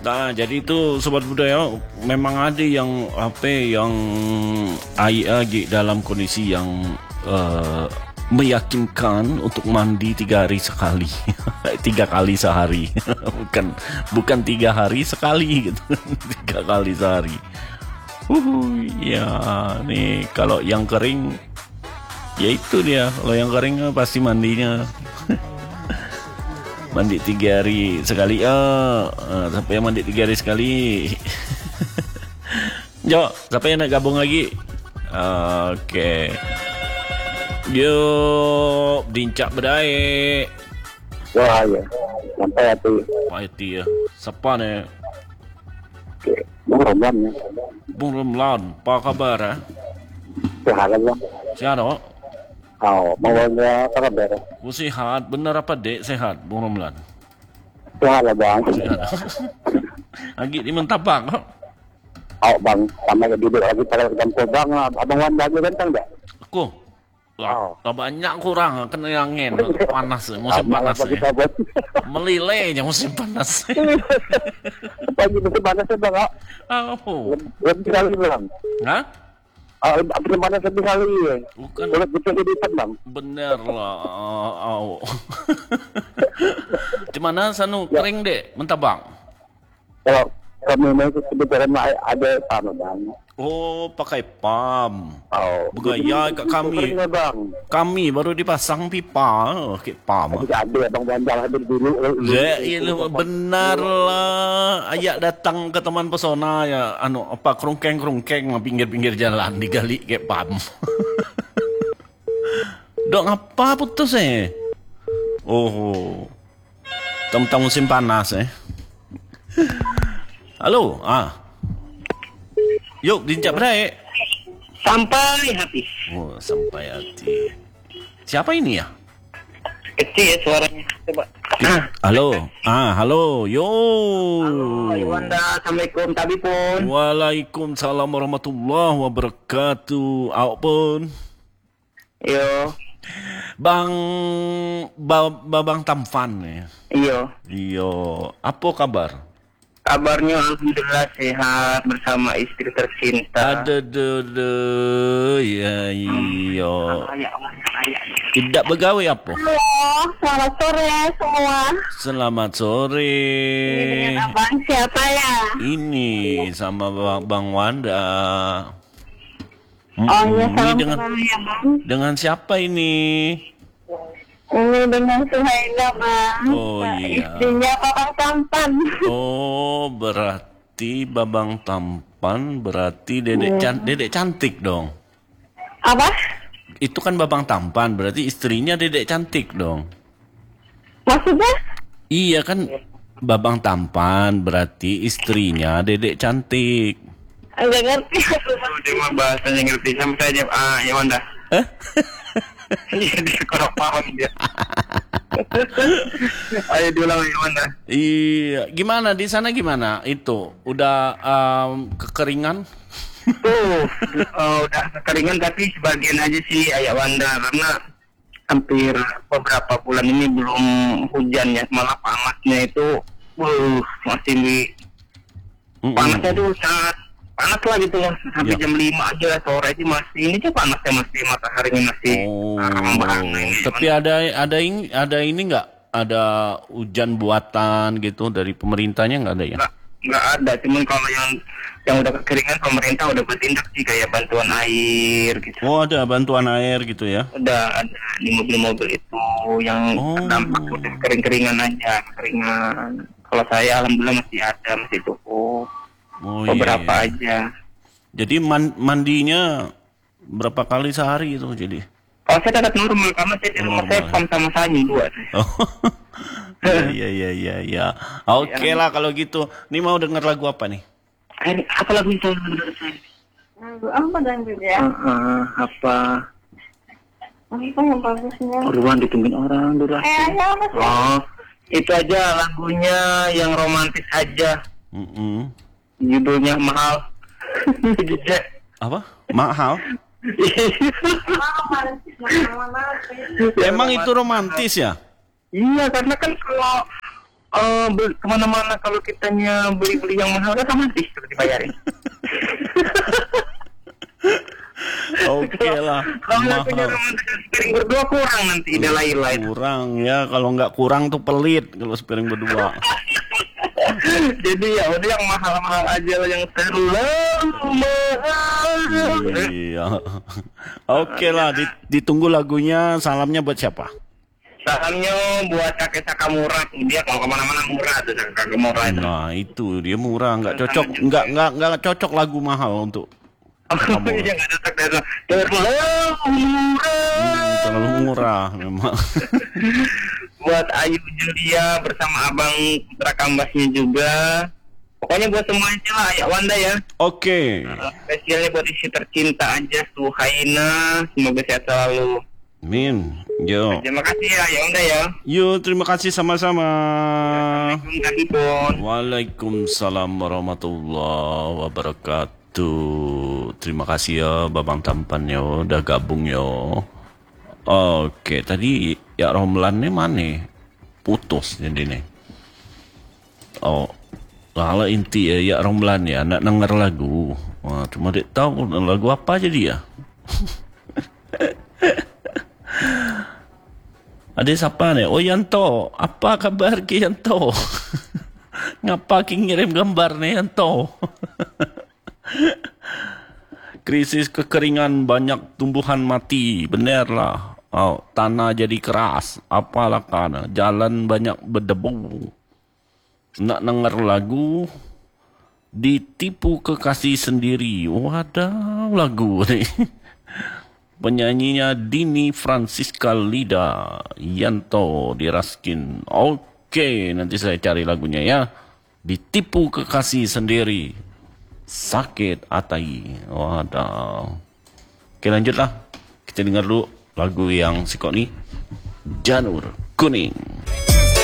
Nah, jadi itu sobat budaya memang ada yang lagi dalam kondisi yang meyakinkan untuk mandi 3 hari sekali, 3 kali sehari, bukan 3 hari sekali gitu, 3 kali sehari. Ya, nih kalau yang kering, ya itu dia. Kalau yang kering pasti mandinya. Mandi 3 hari sekali sampai mandi 3 hari sekali. Jo, siapa yang nak gabung lagi? Oke. Yuk, dincak bedai. Wah ya, sampai hati. Pahiti ya. Siapa nih? Bung Romlan ya. Bung Romlan, apa kabar ya? Sehat aja. Sehat dong? Oh, mau apa kabar? Sehat, bener apa dek sehat, Bung Romlan? Sehat lah bang. Sehat. Lagi di Mentabang. Oh bang, sama duduk lagi pada campur bang. Abang Wan lagi ganteng tak? Aku? Lah banyak kurang, kena angin, panas, musim panas ya. Melelehnya musim panas. Pagi musim panas ya bang? Oh. Lebih kali bang. Hah? Musim panas lebih kali ya. Bukan. Boleh betul hidupan bang. Bener lah. Di mana sanu kering dek, Mentabang? Kalau kami mau kebetulan ada apa bang? Oh, pakai pam. Oh, Bergaya kat kami. Kami baru dipasang pipa, pakai pam. Ada bang bandar hadir dulu. Ya, benar lah. Ayak datang ke teman pesona ya, kerungkeng pinggir-pinggir jalan digali kayak pam. Dok ngapa putus Oh, tentang musim panas Halo, Yuk, dincak berai. Sampai hati. Oh, sampai hati. Siapa ini ya? Kecil ya suaranya. Coba. Halo. Halo. Yo. Halo, Iwanda. Assalamualaikum. Tadi pun. Waalaikumsalam warahmatullahi wabarakatuh. Awak pun. Yo. Babang Tampan ya. Iyo. Apa kabar? Kabarnya alhamdulillah sehat bersama istri tercinta. Ya iyo. Tidak begawe apa? Halo, selamat sore semua. Selamat sore. Ini dengan abang siapa ya? Ini sama Bang Wanda. Oh iya, salam dengan ya bang. Dengan siapa ini? Ini dengan Suhaila bang. Oh iya. Istrinya Babang Tampan. Oh, berarti Babang Tampan berarti dedek cantik dong. Apa? Itu kan Babang Tampan, berarti istrinya dedek cantik dong. Maksudnya? Iya kan, Babang Tampan berarti istrinya dedek cantik. Enggak ngerti. Dia mah bahasanya ngerti sama saja. Ya Wanda. Iya dia kurang paham dia. Ayo diulang ya Wanda. Iya, gimana di sana gimana? Itu udah kekeringan? Udah kekeringan tapi sebagian aja sih Ayah Wanda karena hampir beberapa bulan ini belum hujan ya, malah panasnya itu masih panasnya tuh sangat panas lah gitu loh sampai jam 5 aja sore aja masih ini tuh panasnya masih mataharinya masih tapi ada ini nggak ada hujan buatan gitu dari pemerintahnya nggak ada ya? Nggak ada, cuman kalau yang udah kekeringan pemerintah udah bertindak sih kayak bantuan air gitu. Oh ada bantuan air gitu ya? Udah ada di mobil-mobil itu yang terdampak udah kering-keringan aja, keringan. Kalau saya alhamdulillah masih ada, masih cukup. Beberapa aja. Jadi mandinya berapa kali sehari itu jadi? Oh saya tetap normal karena saya di rumah saya sama saya dua. Iya. Oke lah kalau gitu. Nih mau denger lagu apa nih? Apa lagu itu menurut saya? Lagu apa dangdut ya? Apa yang bagusnya? Ruang ditungguin orang dulu. Apa sih? Oh itu aja lagunya yang romantis aja. Judulnya Mahal. Apa? Mahal? Emang itu romantis ya? Iya, karena kan kalau kemana-mana kalau kitanya beli-beli yang mahal kan sama sih sudah dibayarin. Oke lah, Kalau nggak punya mahal. teman piring berdua kurang nanti ide lain-lain. Kurang ya, kalau nggak kurang tuh pelit kalau sepiring berdua. Jadi ya udah yang mahal-mahal aja lah, yang terlalu mahal. Iya. Oke lah, ditunggu lagunya. Salamnya buat siapa? Salamnya buat kakek Sakamura tuh, dia kalau kemana-mana murah tuh kakek Sakamura itu. Nah itu dia murah, nggak cocok, nggak cocok lagu mahal untuk Iya nggak cocok dengan terlalu murah. terlalu murah memang. Buat Ayu Julia bersama abang putra kambasnya juga. Pokoknya buat semuanya lah ya Wanda ya. Oke. Spesialnya buat isi tercinta aja Suhaina, semoga sehat selalu. Min, yo. Terima kasih ya Wanda ya. Yo, terima kasih sama-sama. Assalamualaikum. Waalaikumsalam warahmatullahi wabarakatuh. Terima kasih ya Babang Tampan yo, udah gabung yo. Oke, tadi ya Romlan nih mana? Putus jadi nih. Oh, kalau inti ya Romlan ya, nak denger lagu. Wah, cuma dia tahu lagu apa jadi ya. Ada siapa nih? Oh Yanto, apa kabar Ki Yanto? Ngapa Ki ngirim gambar nih Yanto? Krisis kekeringan, banyak tumbuhan mati, bener lah. Oh, tanah jadi keras, apalah karena jalan banyak berdebu. Nak denger lagu, ditipu kekasih sendiri. Waduh lagu nih. Penyanyinya Dini Francisca Lida Yanto diraskin. Oke, nanti saya cari lagunya ya. Ditipu kekasih sendiri, sakit atai. Waduh. Oke lanjutlah. Kita dengar dulu lagu yang sikok nih, Janur Kuning.